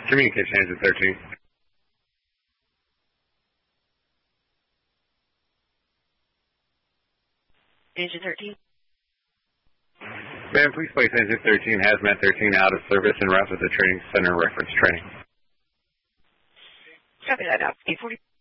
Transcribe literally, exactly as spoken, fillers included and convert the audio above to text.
Communication engine thirteen. Engine thirteen. Ma'am, please place engine thirteen, hazmat thirteen out of service and route to the training center reference training. Copy that out. eight forty.